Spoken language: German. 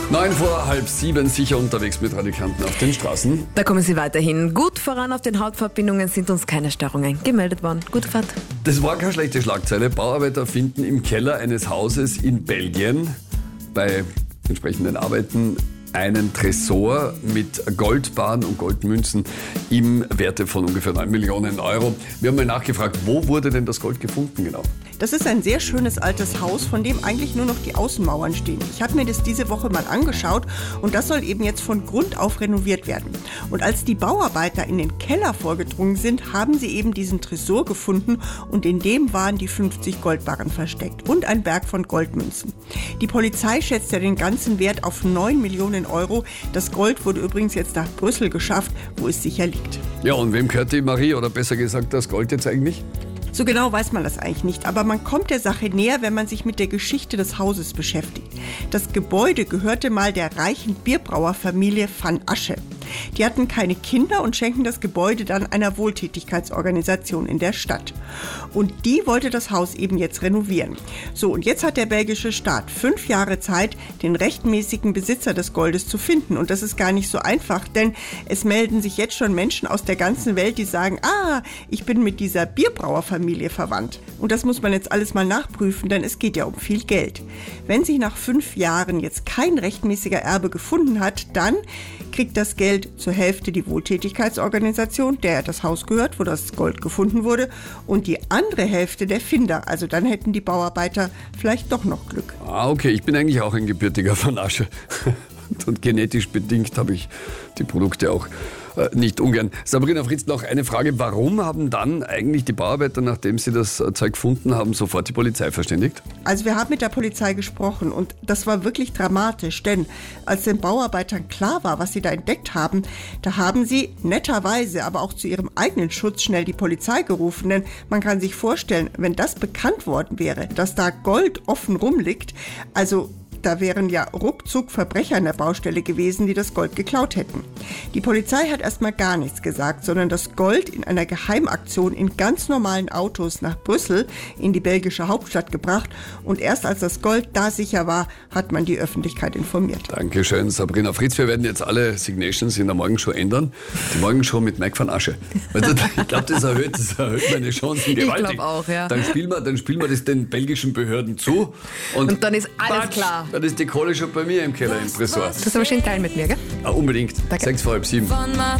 6:45 sicher unterwegs mit Radikanten auf den Straßen. Da kommen Sie weiterhin gut voran. Auf den Hauptverbindungen sind uns keine Störungen gemeldet worden. Gute Fahrt. Das war keine schlechte Schlagzeile. Bauarbeiter finden im Keller eines Hauses in Belgien bei entsprechenden Arbeiten einen Tresor mit Goldbarren und Goldmünzen im Werte von ungefähr 9 Millionen Euro. Wir haben mal nachgefragt, wo wurde denn das Gold gefunden genau? Das ist ein sehr schönes altes Haus, von dem eigentlich nur noch die Außenmauern stehen. Ich habe mir das diese Woche mal angeschaut und das soll eben jetzt von Grund auf renoviert werden. Und als die Bauarbeiter in den Keller vorgedrungen sind, haben sie eben diesen Tresor gefunden und in dem waren die 50 Goldbarren versteckt und ein Berg von Goldmünzen. Die Polizei schätzt ja den ganzen Wert auf 9 Millionen Euro. Das Gold wurde übrigens jetzt nach Brüssel geschafft, wo es sicher liegt. Ja, und wem gehört die Marie oder besser gesagt das Gold jetzt eigentlich? So genau weiß man das eigentlich nicht, aber man kommt der Sache näher, wenn man sich mit der Geschichte des Hauses beschäftigt. Das Gebäude gehörte mal der reichen Bierbrauerfamilie van Asche. Die hatten keine Kinder und schenken das Gebäude dann einer Wohltätigkeitsorganisation in der Stadt. Und die wollte das Haus eben jetzt renovieren. So, und jetzt hat der belgische Staat 5 Jahre Zeit, den rechtmäßigen Besitzer des Goldes zu finden. Und das ist gar nicht so einfach, denn es melden sich jetzt schon Menschen aus der ganzen Welt, die sagen, ich bin mit dieser Bierbrauerfamilie verwandt. Und das muss man jetzt alles mal nachprüfen, denn es geht ja um viel Geld. Wenn sich nach 5 Jahren jetzt kein rechtmäßiger Erbe gefunden hat, dann kriegt das Geld zur Hälfte die Wohltätigkeitsorganisation, der das Haus gehört, wo das Gold gefunden wurde, und die andere Hälfte der Finder. Also dann hätten die Bauarbeiter vielleicht doch noch Glück. Okay, ich bin eigentlich auch ein gebürtiger van Asche. Und genetisch bedingt habe ich die Produkte auch nicht ungern. Sabrina Fritz, noch eine Frage. Warum haben dann eigentlich die Bauarbeiter, nachdem sie das Zeug gefunden haben, sofort die Polizei verständigt? Also wir haben mit der Polizei gesprochen und das war wirklich dramatisch, denn als den Bauarbeitern klar war, was sie da entdeckt haben, da haben sie netterweise, aber auch zu ihrem eigenen Schutz schnell die Polizei gerufen, denn man kann sich vorstellen, wenn das bekannt worden wäre, dass da Gold offen rumliegt, also da wären ja ruckzuck Verbrecher an der Baustelle gewesen, die das Gold geklaut hätten. Die Polizei hat erstmal gar nichts gesagt, sondern das Gold in einer Geheimaktion in ganz normalen Autos nach Brüssel in die belgische Hauptstadt gebracht. Und erst als das Gold da sicher war, hat man die Öffentlichkeit informiert. Dankeschön, Sabrina Fritz. Wir werden jetzt alle Signations in der Morgenshow ändern. Die Morgenshow mit Mike van Asche. Also, ich glaube, das erhöht meine Chancen gewaltig. Ich glaube auch, ja. Dann spielen wir das den belgischen Behörden zu. Und dann ist alles klar. Dann ist die Kohle schon bei mir im Keller im Tresor. Das ist aber schön teilen mit mir, gell? Unbedingt. Danke. 6:30.